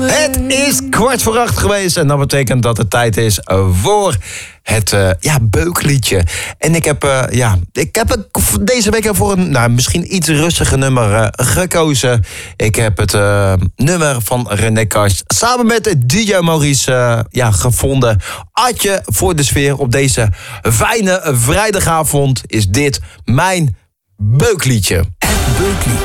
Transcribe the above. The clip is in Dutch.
Het is 7:15 geweest en dat betekent dat het tijd is voor het beukliedje. En ik heb deze week voor een misschien iets rustiger nummer gekozen. Ik heb het nummer van René Kast samen met DJ Maurice gevonden. Adje voor de sfeer op deze fijne vrijdagavond is dit mijn beukliedje. Het beukliedje.